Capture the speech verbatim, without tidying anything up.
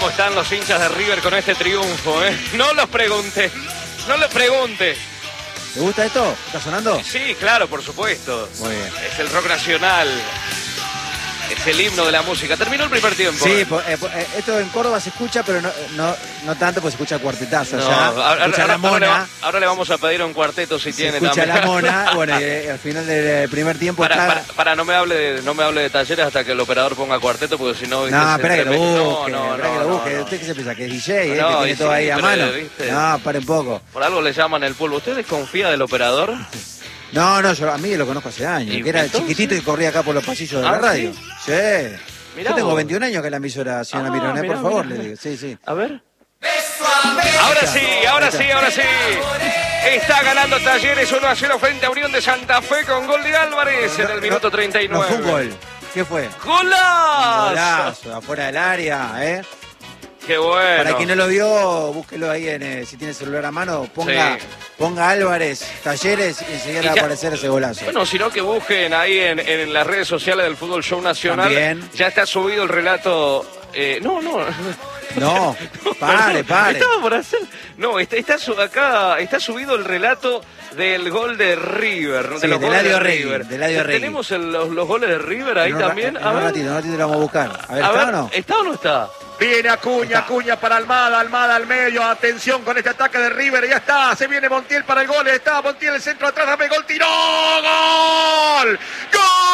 cómo están los hinchas de River con este triunfo, ¿eh? No los pregunte, no les pregunte. ¿Te gusta esto? ¿Está sonando? Sí, claro, por supuesto. Muy bien. Es el rock nacional. Es el himno de la música. Terminó el primer tiempo. Sí, ¿eh? po, eh, po, eh, esto en Córdoba se escucha, pero no, no, no tanto, pues se escucha cuartetazo. No, Ya. ahora, Escucha ahora, la mona. ahora, le va, ahora le vamos a pedir un cuarteto si Se tiene escucha también. la mona. Bueno, y, eh, al final del primer tiempo Para, está... para, para, no me hable de, no me hable de Talleres hasta que el operador ponga cuarteto, porque si no... No, espera que lo busque, no, no, espera que lo no, busque. no. ¿Usted qué se piensa? ¿Que es D J, eh? No, que tiene y todo sí, ahí a pero, mano? ¿viste? No, para un poco. Por algo le llaman el pulvo. ¿Usted desconfía del operador? No, no, yo a mí lo conozco hace años. ¿Y Que era entonces? chiquitito y corría acá por los pasillos de ¿Ah, la radio. sí? Sí. Mirá Yo tengo vos. veintiún años que la emisora, señora Ah, Mirona, mirá, por favor, mirá. le digo. Sí, sí. A ver. Ahora sí, ahora sí, ahora sí. Está ganando Talleres uno a cero frente a Unión de Santa Fe con gol de Álvarez en el minuto treinta y No nueve. fue un gol. ¿Qué fue? ¡Golazo! Golazo, afuera del área, ¿eh? ¡Qué bueno! Para quien no lo vio, búsquelo ahí en, eh, si tiene celular a mano, ponga, Sí. ponga Álvarez, Talleres y enseguida Y le va a ya- aparecer ese golazo. Bueno, sino que busquen ahí en, en las redes sociales del Fútbol Show Nacional. También. Ya está subido el relato. Eh, no, no. No, pare, pare. Estaba por hacer. No, está, está su- acá está subido el relato del gol de River. Sí, de los de goles Eladio de Regui, River. de Eladio Regui. Tenemos el- los, los goles de River ahí En un ra- también. En A un ver, ratito, en un ratito lo vamos a buscar. A ver, a ¿está ver, o no? ¿está o no está? Viene Acuña, Acuña para Almada, Almada al medio, atención con este ataque de River, ya está, se viene Montiel para el gol, está Montiel el centro atrás, dame gol, tiró, gol, gol.